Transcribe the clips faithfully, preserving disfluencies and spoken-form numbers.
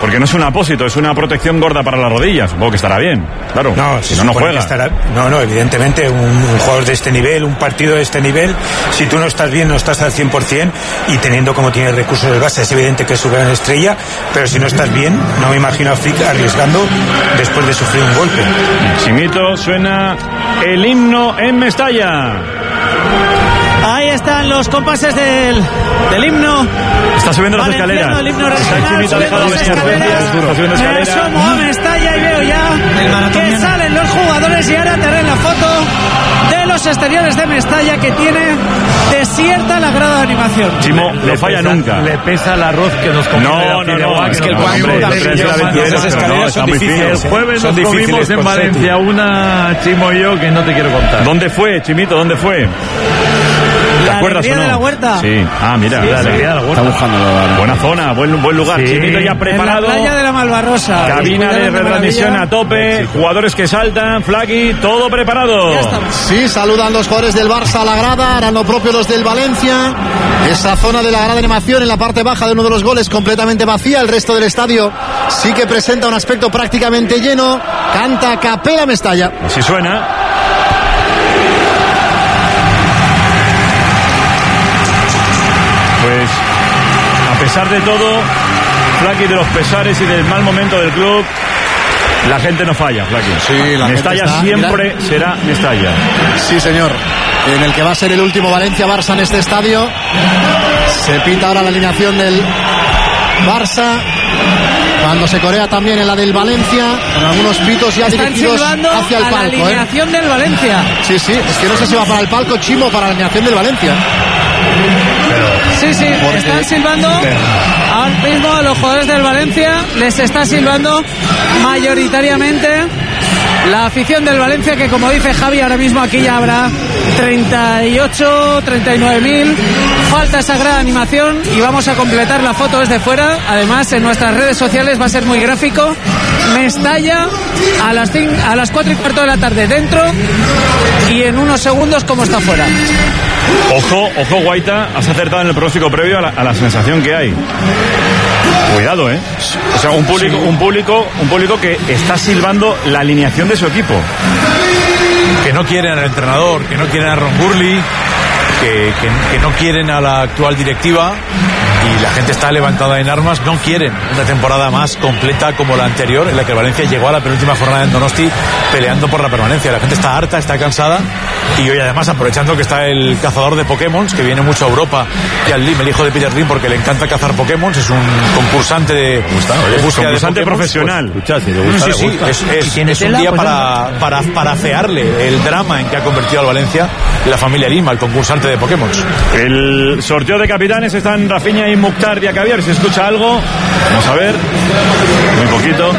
Porque no es un apósito, es una protección gorda para las rodillas. Supongo que estará bien, claro. No, si no, no juega. Estará, no, no, evidentemente un, un jugador de este nivel, un partido de este nivel, si tú no estás bien, no estás al cien por ciento, y teniendo como tiene recursos el Barça, es evidente que es su gran estrella, pero si no estás bien, no me imagino a Flick arriesgando después de sufrir un golpe. Chimito, suena el himno en Mestalla. Ahí están los compases del, del himno. Está subiendo las escaleras. El himno Está el Chimito alejado de las escaleras. Está subiendo escaleras. Me asomo a Mestalla y veo ya que salen los jugadores, y ahora te haré la foto de los exteriores de Mestalla, que tiene desierta la grada de animación. Chimo no falla nunca. Le pesa el arroz que nos comemos. No, no, no. Es que el escaleras son difíciles. El jueves nos comimos en Valencia una, Chimo y yo, que no te quiero contar. ¿Dónde fue, Chimito? ¿Dónde fue? La alegría no? de la Huerta. Sí. Ah, mira, sí, la alegría de la Huerta. Está buscándolo. Buena zona, buen, buen lugar. Sí. Chimito ya preparado. En la playa de la Malvarrosa. Cabina de retransmisión a tope. Jugadores que saltan. Flaqui, todo preparado. Sí, saludan los jugadores del Barça a la grada. Harán lo propio los del Valencia. Esa zona de la grada de animación en la parte baja de uno de los goles completamente vacía. El resto del estadio sí que presenta un aspecto prácticamente lleno. Canta a capela Mestalla. Así suena. Pues, a pesar de todo, Flaqui, de los pesares y del mal momento del club, la gente no falla, Flaqui. Sí, la Mestalla gente está, siempre mira. será Mestalla. Sí, señor. En el que va a ser el último Valencia-Barça en este estadio. Se pita ahora la alineación del Barça. Cuando se corea también en la del Valencia, con algunos pitos ya Están dirigidos hacia el a palco. La alineación ¿eh? del Valencia. Sí, sí, es que no sé si va para el palco Chimo o para la alineación del Valencia. Sí, sí, están silbando ahora mismo a los jugadores del Valencia, les está silbando mayoritariamente la afición del Valencia, que como dice Javi, ahora mismo aquí ya habrá treinta y ocho, treinta y nueve mil. Falta esa gran animación y vamos a completar la foto desde fuera. Además, en nuestras redes sociales va a ser muy gráfico. Mestalla a las, cinco, a las cuatro y cuarto de la tarde dentro, y en unos segundos como está fuera. Ojo, ojo, Guaita, has acertado en el pronóstico previo a la, a la sensación que hay. Cuidado, ¿eh? O sea, un público, un público, un público que está silbando la alineación de su equipo. Que no quieren al entrenador, que no quieren a Ron Burley, que, que, que no quieren a la actual directiva, y la gente está levantada en armas. No quieren una temporada más completa como la anterior, en la que el Valencia llegó a la penúltima jornada en Donosti peleando por la permanencia. La gente está harta, está cansada, y hoy además, aprovechando que está el cazador de Pokémon, que viene mucho a Europa, y al Lim, el hijo de Peter Lim, porque le encanta cazar Pokémon, es un concursante de, de búsqueda concursante de Pokémon, profesional. Pues, si le gusta, sí, sí, le gusta. es, es, es un día para, para, para afearle el drama en que ha convertido al Valencia la familia Lima, el concursante de Pokémon. El sorteo de capitanes están Rafinha y Mukhtar Diakabi. A ver si escucha algo. Vamos a ver. Muy poquito.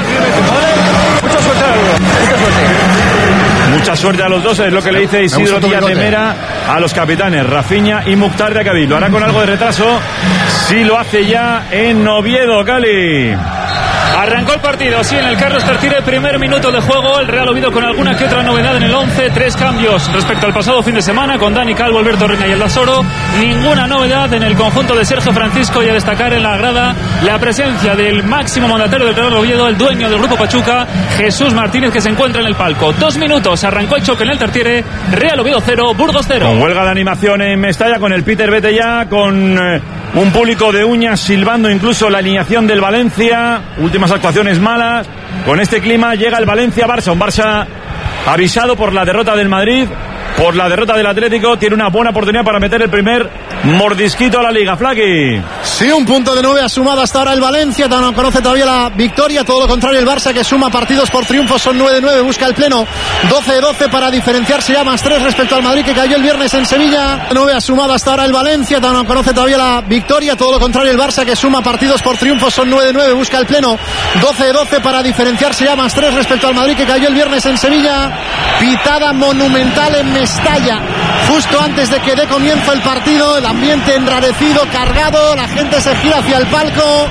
Mucha suerte, mucha suerte. Mucha suerte a los dos, es lo que le dice Isidro Díaz de Mera a los capitanes Rafinha y Mukhtar Diakabi. Lo hará con algo de retraso. Sí lo hace ya en Oviedo, Cali. Arrancó el partido, sí, en el Carlos Tartiere, primer minuto de juego. El Real Oviedo con alguna que otra novedad en el once. Tres cambios respecto al pasado fin de semana, con Dani Calvo, Alberto Reina y el Dasoro. Ninguna novedad en el conjunto de Sergio Francisco, y a destacar en la grada la presencia del máximo mandatario del Real Oviedo, el dueño del Grupo Pachuca, Jesús Martínez, que se encuentra en el palco. Dos minutos, arrancó el choque en el Tartiere. Real Oviedo cero, Burgos cero. Con huelga de animación en Mestalla, con el Peter Vete ya, con eh, un público de uñas silbando incluso la alineación del Valencia. Últimas actuaciones malas. Con este clima llega el Valencia-Barça, un Barça avisado por la derrota del Madrid, por la derrota del Atlético. Tiene una buena oportunidad para meter el primer mordisquito a la Liga, Flaqui. Sí, un punto de nueve ha sumado hasta ahora el Valencia, no conoce todavía la victoria, todo lo contrario el Barça, que suma partidos por triunfo, son nueve de nueve, busca el pleno, doce de doce para diferenciarse ya, más tres respecto al Madrid, que cayó el viernes en Sevilla. nueve ha sumado hasta ahora el Valencia, no conoce todavía la victoria, todo lo contrario el Barça, que suma partidos por triunfo, son nueve de nueve, busca el pleno, doce de doce para diferenciarse ya, más tres respecto al Madrid, que cayó el viernes en Sevilla. Pitada monumental en Mestalla, justo antes de que dé comienzo el partido, el ambiente enrarecido, cargado, la gente se gira hacia el palco,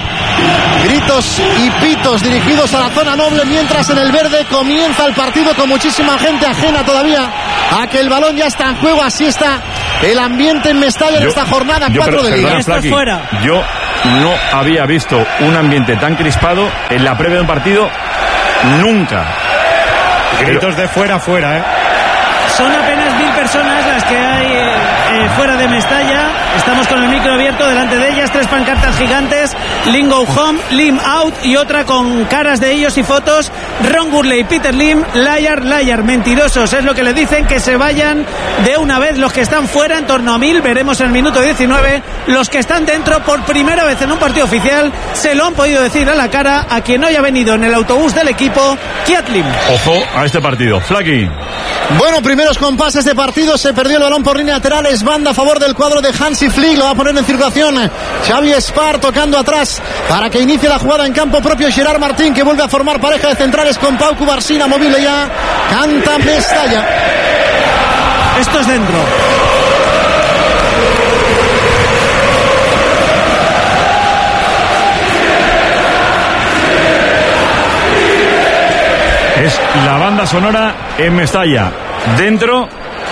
gritos y pitos dirigidos a la zona noble, mientras en el verde comienza el partido con muchísima gente ajena todavía a que el balón ya está en juego. Así está el ambiente en Mestalla en esta jornada cuatro de Liga. Yo no había visto un ambiente tan crispado en la previa de un partido nunca. Gritos de fuera a fuera, ¿eh? Son apenas mil personas las que hay eh, eh, fuera de Mestalla. Estamos con el micro abierto, delante de ellas tres pancartas gigantes: Lim Go Home, Lim Out, y otra con caras de ellos y fotos: Ron Gurley, Peter Lim, liar, liar, mentirosos. Es lo que le dicen, que se vayan de una vez los que están fuera, en torno a mil. Veremos en el minuto diecinueve. Los que están dentro, por primera vez en un partido oficial, se lo han podido decir a la cara a quien no haya venido en el autobús del equipo, Kiat Lim. Ojo a este partido, Flaky. Bueno, primeros compases de partido, se perdió el balón por línea lateral, es banda a favor del cuadro de Hansi Flick, lo va a poner en circulación Xavi Spar, tocando atrás para que inicie la jugada en campo propio Gerard Martín, que vuelve a formar pareja de centrales con Pau Cubarsí, móvil ya, canta Mestalla. Esto es dentro. Es la banda sonora en Mestalla, dentro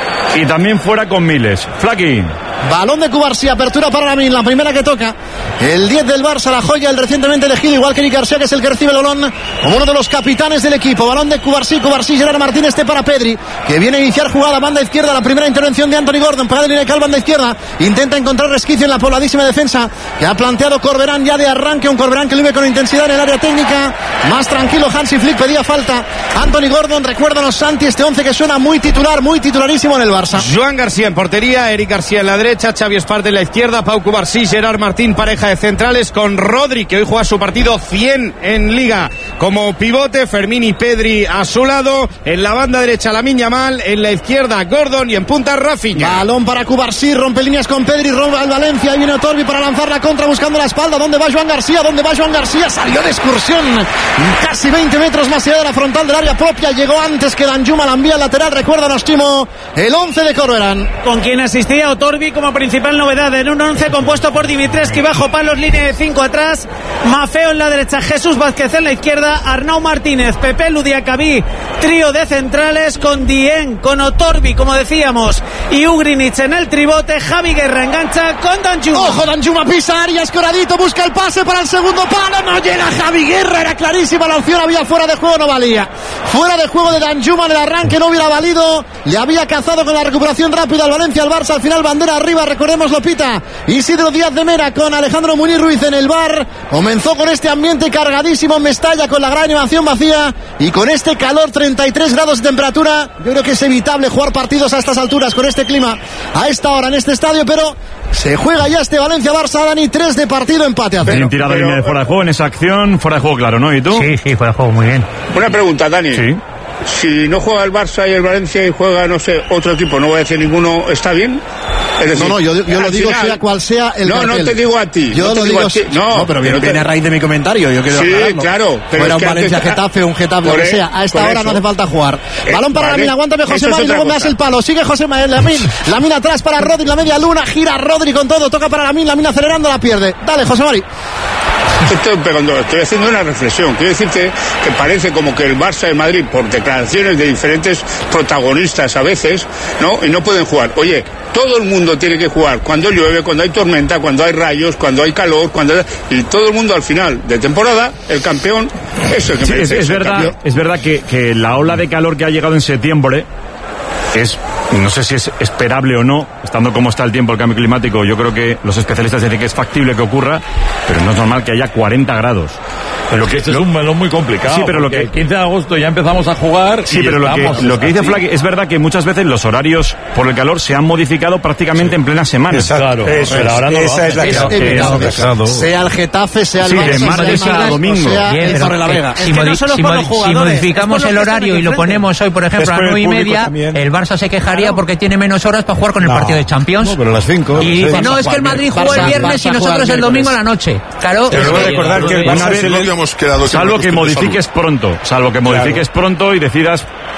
y también fuera con miles. Flaky. Balón de Cubarsí, apertura para Lamin, la primera que toca el diez del Barça, la joya, el recientemente elegido, igual que Eric García, que es el que recibe el balón como uno de los capitanes del equipo. Balón de Cubarsí, Cubarsí, Gerard Martín, este para Pedri, que viene a iniciar jugada, banda izquierda, la primera intervención de Anthony Gordon, para línea de cal, banda izquierda, intenta encontrar resquicio en la pobladísima defensa que ha planteado Corberán ya de arranque, un Corberán que lo vive con intensidad en el área técnica, más tranquilo Hansi Flick, pedía falta Anthony Gordon. Recuérdanos, Santi, este once que suena muy titular, muy titularísimo en el Barça. Joan García en portería, Eric García en la derecha, Xavi Esparte en la izquierda, Pau Cubarsí, Gerard Martín, pareja de centrales, con Rodri, que hoy juega su partido cien en Liga como pivote, Fermín y Pedri a su lado, en la banda derecha Lamine Yamal, en la izquierda Gordon y en punta Rafinha. Balón para Cubarsí, rompe líneas con Pedri, roba el Valencia, ahí viene Torbi para lanzar la contra buscando la espalda. ¿Dónde va Joan García? ¿Dónde va Joan García? Salió de excursión casi veinte metros más allá de la frontal del área propia, llegó antes que Danjuma, la envía al lateral. Recuérdanos, Timo, el once de Corberán, con quien asistía Otorbi como principal novedad en un once compuesto por Dimitrescu bajo palos, línea de cinco atrás, Mafeo en la derecha, Jesús Vázquez en la izquierda, Arnau Martínez, Pepe Ludiacabí, trío de centrales con Dien, con Otorbi, como decíamos, y Ugrinic en el tribote. Javi Guerra engancha con Danjuma. Ojo, Danjuma pisa área, escoradito, busca el pase para el segundo palo, no llega Javi Guerra, era clarísima la opción, había fuera de juego, no valía. Fuera de juego de Danjuma en el arranque, no hubiera valido, le había cazado con la recuperación rápida al Valencia, al Barça, al final bandera arriba, recordemos, lo pita Isidro Díaz de Mera con Alejandro Muniz Ruiz en el bar. Comenzó con este ambiente cargadísimo en Mestalla, con la gran animación vacía y con este calor, treinta y tres grados de temperatura. Yo creo que es evitable jugar partidos a estas alturas con este clima a esta hora en este estadio, pero se juega ya este Valencia-Barça, Dani, tres de partido, empate a cero. Bien tirada línea de fuera de juego en esa acción, fuera de juego claro, ¿no? ¿Y tú? Sí, sí, fuera de juego, muy bien. Una pregunta, Dani. Sí. Si no juega el Barça y el Valencia y juega, no sé, otro equipo, no voy a decir ninguno, ¿está bien? Es decir, no, no, yo, yo lo digo final, sea cual sea el No, cartel. no te digo a ti. Yo no lo te digo a ti. No, no, pero viene, viene a raíz de mi comentario. Yo quiero sí, aclararlo. claro. Pero fuera es un Valencia-Getafe, un Getafe, lo que sea. A esta hora eso. no hace falta jugar. Eh, Balón para vale. Lamine, aguántame José Mari, luego me das el palo. Sigue José Mari, Lamine. Lamine atrás para Rodri, la media luna, gira Rodri con todo, toca para Lamine, Lamine acelerando, la pierde. Dale, José Mari. Estoy, pegando, estoy haciendo una reflexión. Quiero decirte que parece como que el Barça de Madrid, por declaraciones de diferentes protagonistas a veces, ¿no? Y no pueden jugar. Oye, todo el mundo tiene que jugar cuando llueve, cuando hay tormenta, cuando hay rayos, cuando hay calor, cuando hay... y todo el mundo al final de temporada, el campeón es el que sí, merece es, es verdad, campeón. es verdad que, que la ola de calor que ha llegado en septiembre es, no sé si es esperable o no, estando como está el tiempo, el cambio climático. Yo creo que los especialistas dicen que es factible que ocurra, pero no es normal que haya cuarenta grados. Pero que esto es un melón muy complicado. Sí, pero lo que el quince de agosto ya empezamos a jugar. Sí, y pero lo que, lo que dice Flaky es verdad que muchas veces los horarios por el calor se han modificado prácticamente sí. en plena semana. Exacto. Claro, eso pero es, ahora no esa es la clave. Sea el Getafe, sea el sí, Barça, de martes sea el a domingo. sea Bien, el Torrelavega. Si, modi- no si, modi- si modificamos el horario y lo ponemos hoy, por ejemplo, a las nueve y media, también. El Barça se quejaría claro. porque tiene menos horas para jugar con el no, partido de Champions. No, pero a las cinco. Y dice, no, es que el Madrid jugó el viernes y nosotros el domingo a la noche. Claro. Pero voy a recordar que el Barça salvo que modifiques pronto, salvo que modifiques pronto y decidas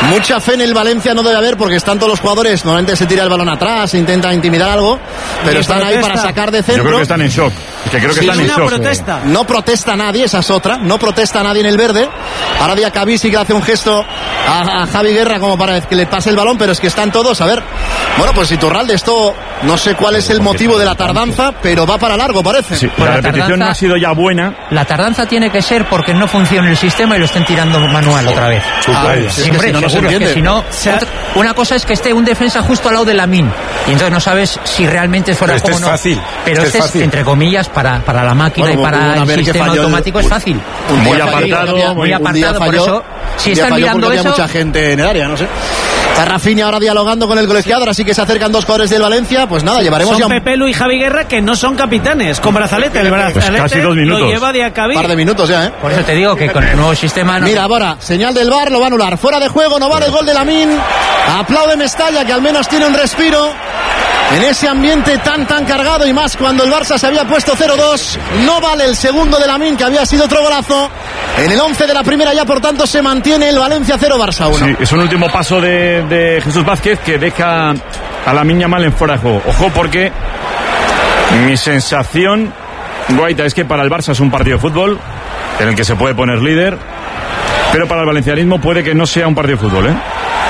Mucha fe en el Valencia no debe haber porque están todos los jugadores, normalmente se tira el balón atrás, se intenta intimidar algo, pero están protesta. ahí para sacar de centro. Yo creo que están en shock. Que creo que sí, están en shock. Protesta. No protesta nadie, esa es otra. No protesta nadie en el verde. Ahora Diacabí sí que hace un gesto a, a Javi Guerra como para que le pase el balón, pero es que están todos, a ver. Bueno, pues Iturralde, esto no sé cuál es el motivo de la tardanza, pero va para largo, parece. Sí, la, la repetición tardanza, no ha sido ya buena. La tardanza tiene que ser porque no funciona el sistema y lo estén tirando manual otra vez. Ah, sí, siempre, si no, no se entiende. Que si no, otra, una cosa es que esté un defensa justo al lado de Lamine y entonces no sabes si realmente es fuera de juego o no. Fácil. Pero este, este es, entre comillas, para, para la máquina bueno, y para el sistema automático el, es fácil. Muy apartado, muy, muy apartado, por eso si están mirando eso, mucha gente en el área, no sé. Está Rafinha ahora dialogando con el colegiador, así que se acercan dos jugadores del Valencia. Pues nada, llevaremos son ya un... Pepe Lu y Javi Guerra, que no son capitanes, con brazalete. El brazalete pues casi dos minutos. Lo lleva Diacabí. Un par de minutos ya, ¿eh? Por eso te digo que con el nuevo sistema... No... Mira, ahora, señal del V A R, lo va a anular. Fuera de juego, no vale el gol de Lamine. Aplaude Mestalla, que al menos tiene un respiro en ese ambiente tan tan cargado, y más cuando el Barça se había puesto cero dos. No vale el segundo de Lamine, que había sido otro golazo. En el once de la primera ya, por tanto, se mantiene el Valencia cero, Barça uno. Sí, es un último paso de, de Jesús Vázquez que deja a Lamine Yamal en fuera de juego. Ojo, porque mi sensación, Guaita, es que para el Barça es un partido de fútbol en el que se puede poner líder, pero para el valencianismo puede que no sea un partido de fútbol, ¿eh?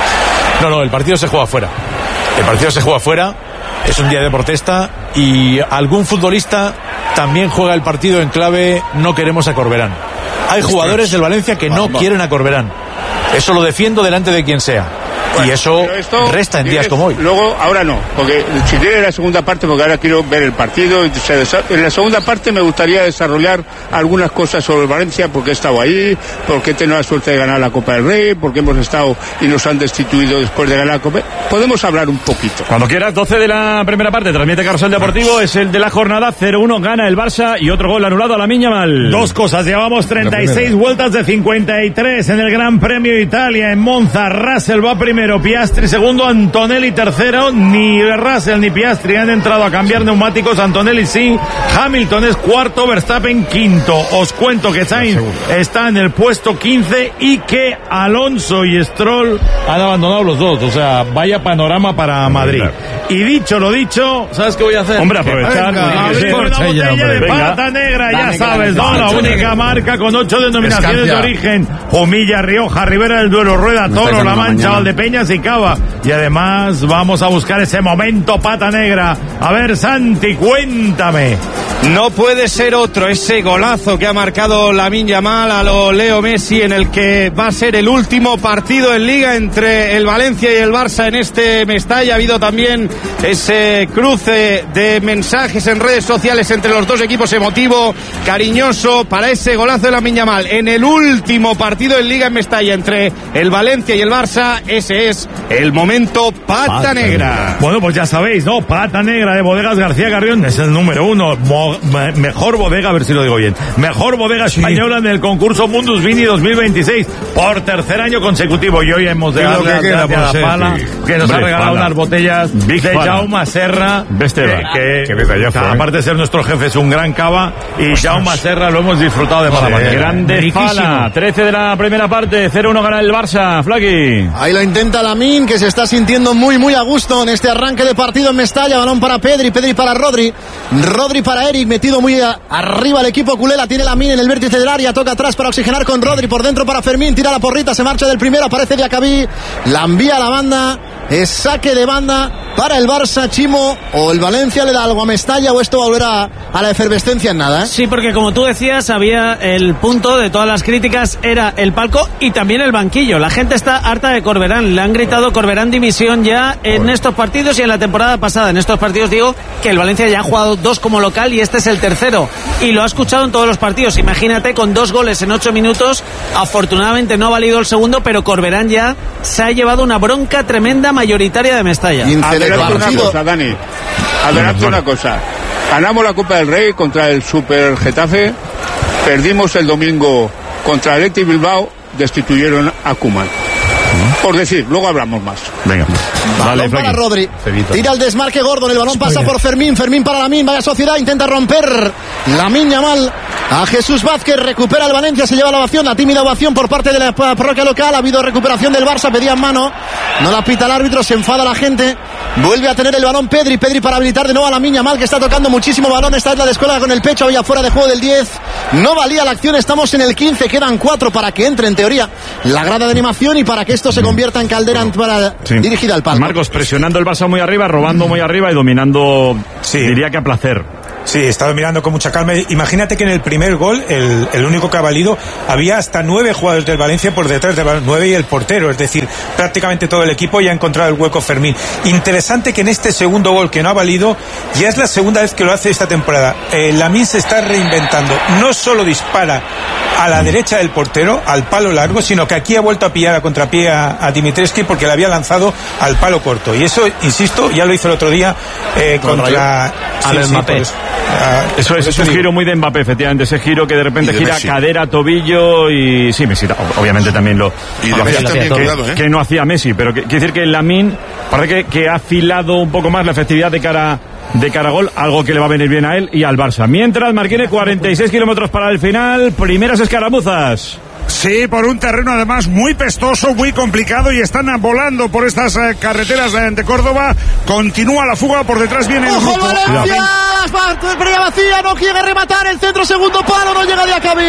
No, no, el partido se juega fuera. El partido se juega fuera. Es un día de protesta y algún futbolista también juega el partido en clave no queremos a Corberán. Hay jugadores del Valencia que no quieren a Corberán. Eso lo defiendo delante de quien sea. Bueno, y eso resta en días como hoy. Luego, ahora no, porque si tiene la segunda parte, porque ahora quiero ver el partido. En la segunda parte me gustaría desarrollar algunas cosas sobre el Valencia, porque he estado ahí, porque he tenido la suerte de ganar la Copa del Rey, porque hemos estado y nos han destituido después de ganar la Copa. Podemos hablar un poquito. Cuando quieras, doce de la primera parte, transmite Carrusel Deportivo, es el de la jornada. Cero uno, gana el Barça y otro gol anulado a Lamine Yamal. Dos cosas, llevamos treinta y seis vueltas de cincuenta y tres en el Gran Premio de Italia en Monza. Russell va primero, Piastri segundo, Antonelli tercero. Ni Russell ni Piastri han entrado a cambiar neumáticos, Antonelli sí, Hamilton es cuarto, Verstappen quinto. Os cuento que Sainz está en el puesto quince y que Alonso y Stroll han abandonado los dos. O sea, vaya panorama para Madrid. Y dicho lo dicho, ¿sabes qué voy a hacer? Hombre, aprovechar. Venga, abrir una botella de pata negra, ya sabes, ¿no? La única marca con ocho denominaciones de origen: Jumilla, Rioja, Ribera del Duero, Rueda, Toro, La Mancha, Valdepeñas y Cava. Y además vamos a buscar ese momento pata negra. A ver, Santi, cuéntame. No puede ser otro ese golazo que ha marcado Lamine Yamal a lo Leo Messi, en el que va a ser el último partido en Liga entre el Valencia y el Barça en este Mestalla. Ha habido también ese cruce de mensajes en redes sociales entre los dos equipos, emotivo, cariñoso, para ese golazo de Lamine Yamal en el último partido en Liga en Mestalla entre el Valencia y el Barça. Ese es el momento pata, pata negra. Bueno, pues ya sabéis, ¿no? Pata negra de Bodegas García Carrión es el número uno. Mo- me- mejor bodega, a ver si lo digo bien. Mejor bodega española sí. en el concurso Mundus Vini dos mil veintiséis por tercer año consecutivo. Y hoy hemos de darle a la Pala, que nos Hombre, ha regalado Pala. unas botellas Big de Pala. Jaume Serra, Beste que, que, que, que aparte de ser nuestro jefe, es un gran cava. Y Ostras. Jaume Serra lo hemos disfrutado de mala manera. Grande Pala. trece de la primera parte, cero uno gana el Barça. Flaky. Ahí lo intenta Lamine, que se está sintiendo muy muy a gusto en este arranque de partido en Mestalla. Balón para Pedri, Pedri para Rodri, Rodri para Eric, metido muy a, arriba el equipo culé. La tiene Lamine en el vértice del área, toca atrás para oxigenar con Rodri, por dentro para Fermín, tira la porrita, se marcha del primero, aparece Diacabí, la envía a la banda, es saque de banda para el Barça. Chimo, o el Valencia le da algo a Mestalla, o esto volverá a la efervescencia en nada, ¿eh? Sí, porque como tú decías, había el punto de todas las críticas, era el palco y también el banquillo. La gente está harta de Corberán, le han gritado Corberán dimisión ya en estos partidos y en la temporada pasada. En estos partidos digo que el Valencia ya ha jugado dos como local y este es el tercero, y lo ha escuchado en todos los partidos. Imagínate, con dos goles en ocho minutos, afortunadamente no ha valido el segundo, pero Corberán ya se ha llevado una bronca tremenda mayoritaria de Mestalla. Adelante una cosa, Dani. Adelante una cosa. Ganamos la Copa del Rey contra el Super Getafe, perdimos el domingo contra el Athletic Bilbao, destituyeron a Koeman. Por decir, luego hablamos más. Venga. Balón Vale, para Rodri. Tira el desmarque Gordon. El balón pasa por Fermín. Fermín para Lamine. Vaya Sociedad. Intenta romper Lamine Yamal a Jesús Vázquez. Recupera el Valencia. Se lleva la ovación. La tímida ovación por parte de la parroquia local. Ha habido recuperación del Barça. Pedían mano. No la pita el árbitro. Se enfada la gente. Vuelve a tener el balón Pedri. Pedri para habilitar de nuevo a Lamine Yamal, que está tocando muchísimo balón. Esta es la descuelga con el pecho. Había fuera de juego del diez. No valía la acción. Estamos en el quince. Quedan cuatro para que entre en teoría la grada de animación y para que esto se convierta en caldera para sí. dirigida al palco. Marcos, presionando el Barça muy arriba, robando muy arriba y dominando, sí. diría que a placer. Sí, está dominando con mucha calma. Imagínate que en el primer gol, el, el único que ha valido, había hasta nueve jugadores del Valencia por detrás del balón, nueve y el portero, es decir, prácticamente todo el equipo ya ha encontrado el hueco Fermín. Interesante que en este segundo gol que no ha valido, ya es la segunda vez que lo hace esta temporada. Eh, Lamine se está reinventando. No solo dispara a la derecha del portero, al palo largo, sino que aquí ha vuelto a pillar a contrapié a, a Dimitrescu porque le había lanzado al palo corto. Y eso, insisto, ya lo hizo el otro día eh, contra... Al sí, Mbappé. Sí, pues, Uh, eso es, es un giro muy de Mbappé, efectivamente, ese giro que de repente de gira Messi. Cadera, tobillo y sí, Messi obviamente también lo, y de lo Messi hacía, también, que, cuidado, ¿eh? que no hacía Messi, pero que, quiere decir que Lamine parece que, que ha afilado un poco más la efectividad de cara de cara a gol, algo que le va a venir bien a él y al Barça. Mientras Marquine, cuarenta y seis kilómetros para el final, primeras escaramuzas. Sí, por un terreno además muy pestoso, muy complicado y están volando por estas eh, carreteras de, de Córdoba. Continúa la fuga, por detrás viene el ¡ojo, Valencia! Brilla vacía, no quiere rematar el centro, segundo palo, no llega Diacabí.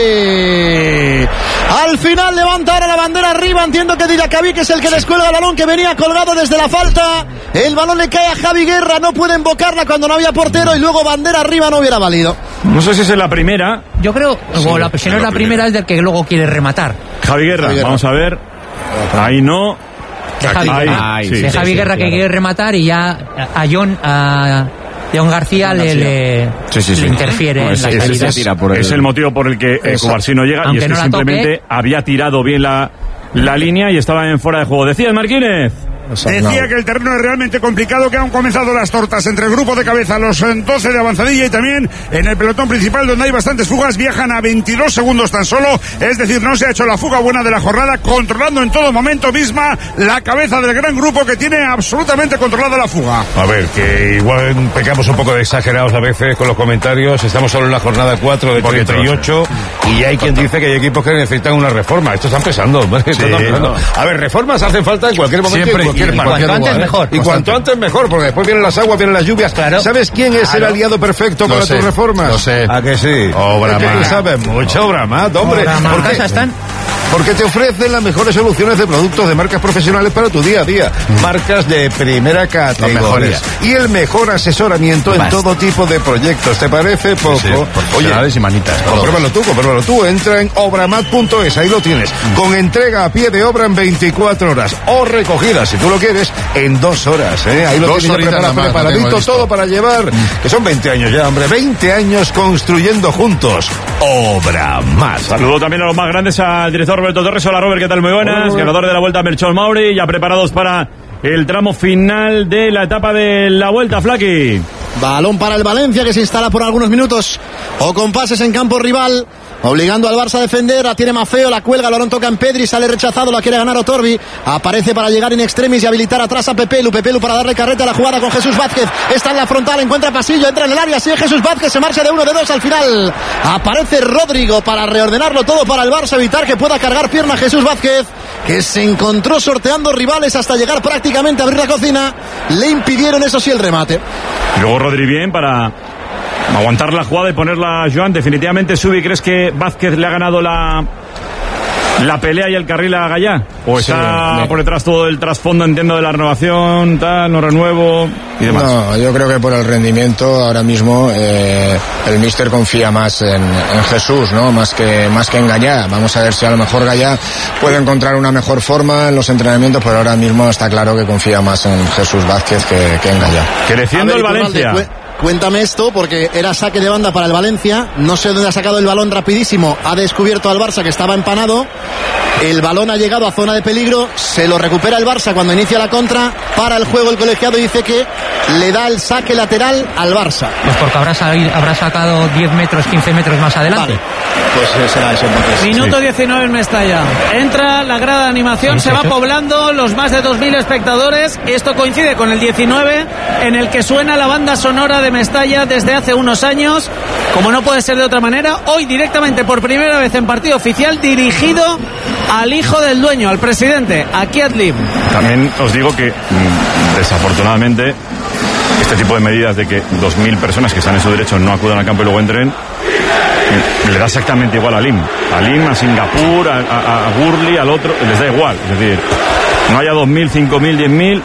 Al final levanta ahora la bandera arriba, entiendo que Diacabí, que es el que descuelga el balón, que venía colgado desde la falta. El balón le cae a Javi Guerra, no puede invocarla cuando no había portero y luego bandera arriba no hubiera valido. No sé si es la primera. Yo creo, sí, o la, si no es la primera, es del que luego quiere rematar. Javi Guerra, Javi Guerra. Vamos a ver. Ahí no. De Javi, Ahí, Ay, sí, de Javi sí, Guerra sí, que claro. quiere rematar y ya a John, a John García le, le, sí, sí, sí. le interfiere no, en la salida. Es, el... es el motivo por el que eh, Cubarsí no llega. Aunque y es que no simplemente toque, había tirado bien la, la línea y estaba en fuera de juego. Decías, Marquínez. Decía que el terreno es realmente complicado, que han comenzado las tortas entre el grupo de cabeza, los doce de avanzadilla y también en el pelotón principal donde hay bastantes fugas, viajan a veintidós segundos tan solo, es decir, no se ha hecho la fuga buena de la jornada, controlando en todo momento misma la cabeza del gran grupo que tiene absolutamente controlada la fuga. A ver, que igual pecamos un poco de exagerados a veces con los comentarios, estamos solo en la jornada cuatro de treinta y ocho y ya hay quien dice que hay equipos que necesitan una reforma. Esto está empezando, ¿vale? Esto sí, está empezando. A ver, reformas hacen falta en cualquier momento. Siempre. Y cuanto antes ¿eh? mejor. Y cuanto antes mejor, porque después vienen las aguas, vienen las lluvias. Claro. ¿Sabes quién es claro. el aliado perfecto para tus reformas? Lo sé. ¿A que sí? Obramat. Es que tú sabes mucho, Obramat, hombre. Obramat. ¿Por qué están? Porque te ofrecen las mejores soluciones de productos de marcas profesionales para tu día a día. Mm. Marcas de primera categoría. Y el mejor asesoramiento Bast. en todo tipo de proyectos. ¿Te parece poco? Sí, sí, oye, y manitas. Compruébalo tú, compruébalo tú. Entra en obramat punto es, ahí lo tienes. Mm. Con entrega a pie de obra en veinticuatro horas. O recogida, si tú lo quieres, en dos horas. ¿eh? Ahí lo dos tienes preparado, más, preparadito todo para llevar. Mm. Que son veinte años ya, hombre. veinte años construyendo juntos. Obramat. Saludo también a los más grandes, al director Roberto Torres. Hola Robert, ¿qué tal? Muy buenas. Hola. Ganador de la Vuelta Melchor Mauri, ya preparados para el tramo final de la etapa de la Vuelta, Flaki. Balón para el Valencia, que se instala por algunos minutos o con pases en campo rival, obligando al Barça a defender. La tiene Mafeo, la cuelga, el balón toca en Pedri, sale rechazado, la quiere ganar Otorbi, aparece para llegar in extremis y habilitar atrás a Pepelu, Pepelu para darle carreta a la jugada con Jesús Vázquez, está en la frontal, encuentra pasillo, entra en el área, sigue Jesús Vázquez, se marcha de uno, de dos, al final aparece Rodrigo para reordenarlo todo para el Barça, evitar que pueda cargar pierna Jesús Vázquez, que se encontró sorteando rivales hasta llegar prácticamente a abrir la cocina, le impidieron eso sí el remate. Y luego Rodri bien para aguantar la jugada y ponerla a Joan. Definitivamente, Subi, ¿crees que Vázquez le ha ganado la la pelea y el carril a Gallá? ¿O está sí, por detrás todo el trasfondo, entiendo, de la renovación, tal, no renuevo y demás? No, yo creo que por el rendimiento ahora mismo eh, el míster confía más en, en Jesús, ¿no? Más que, más que en Gallá. Vamos a ver si a lo mejor Gallá puede encontrar una mejor forma en los entrenamientos, pero ahora mismo está claro que confía más en Jesús Vázquez que, que en Gallá. Creciendo ver, el Valencia. cuéntame esto, porque era saque de banda para el Valencia, no sé dónde ha sacado el balón rapidísimo, ha descubierto al Barça que estaba empanado, el balón ha llegado a zona de peligro, se lo recupera el Barça cuando inicia la contra, para el juego el colegiado y dice que le da el saque lateral al Barça. Pues porque habrá, salido, habrá sacado diez metros, quince metros más adelante. Vale. Pues será eso entonces. Minuto diecinueve en Mestalla. Entra la grada de animación, se va poblando los más de dos mil espectadores. Esto coincide con el diecinueve, en el que suena la banda sonora de Mestalla desde hace unos años. Como no puede ser de otra manera, hoy directamente por primera vez en partido oficial dirigido al hijo del dueño, al presidente, a Kiat Lim. También os digo que desafortunadamente este tipo de medidas de que dos mil personas que están en su derecho no acudan al campo y luego entren, le da exactamente igual a Lim. A Lim, a Singapur, a, a, a Gurley, al otro, les da igual. Es decir, no haya dos mil, cinco mil, diez mil,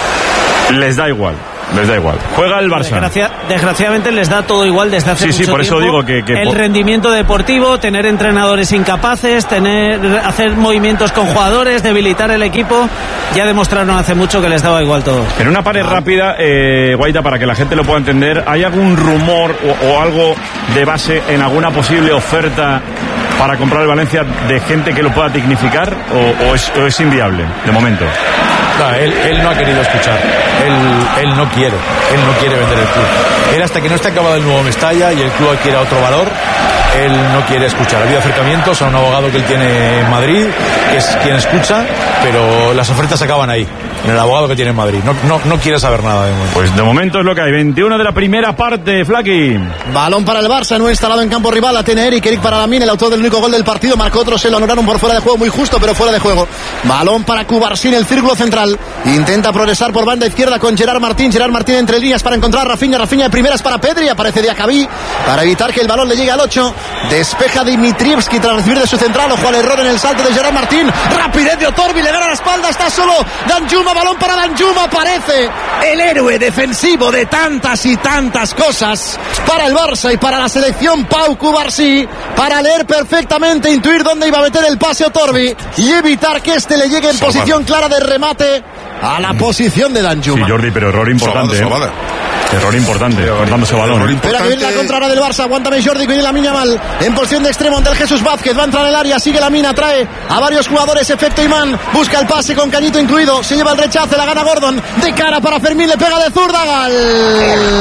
les da igual. Les da igual. Juega el Barça. Desgracia, desgraciadamente les da todo igual desde hace sí, mucho sí, por tiempo. eso digo que, que el por... rendimiento deportivo, tener entrenadores incapaces, tener hacer movimientos con jugadores, debilitar el equipo, ya demostraron hace mucho que les daba igual todo. En una pared rápida, eh, Guaita, para que la gente lo pueda entender, ¿hay algún rumor o, o algo de base en alguna posible oferta para comprar el Valencia de gente que lo pueda dignificar o, o, es, o es inviable de momento? No, él, él no ha querido escuchar, él, él no quiere, él no quiere vender el club. Él hasta que no esté acabado el nuevo Mestalla y el club adquiera otro valor, él no quiere escuchar. Ha habido acercamientos a un abogado que él tiene en Madrid, que es quien escucha, pero las ofertas acaban ahí, en el abogado que tiene en Madrid. No, no, no quiere saber nada de momento. Pues de momento es lo que hay. veintiuno de la primera parte, Flaky. Balón para el Barça, no instalado en campo rival. La tiene Eric, Eric para Lamine, el autor del único gol del partido. Marcó otro, se lo anularon por fuera de juego, muy justo, pero fuera de juego. Balón para Cubarsí, el círculo central. Intenta progresar por banda izquierda con Gerard Martín. Gerard Martín entre líneas para encontrar a Rafinha. Rafinha de primeras para Pedri. Aparece Diacabí para evitar que el balón le llegue al ocho. Despeja Dimitrievski tras recibir de su central. Ojo al error en el salto de Gerard Martín. Rapidez de Otorbi, le gana la espalda. Está solo Danjuma. Balón para Danjuma. Aparece el héroe defensivo de tantas y tantas cosas para el Barça y para la selección, Pau Cubarsí, para leer perfectamente, intuir dónde iba a meter el pase Otorbi y evitar que este le llegue en Salvar. posición clara de remate a la posición de Danjuma. Sí, Jordi, pero error importante. Salvada, ¿eh? Error importante, cortando ese balón. Espera que viene la contra ahora del Barça. Aguántame Jordi, que viene la mina mal. En posición de extremo ante el Jesús Vázquez. Va a entrar en el área, sigue la mina, trae a varios jugadores. Efecto imán. Busca el pase con Cañito incluido. Se lleva el rechace, la gana Gordon. De cara para Fermín, le pega de zurda. Gol.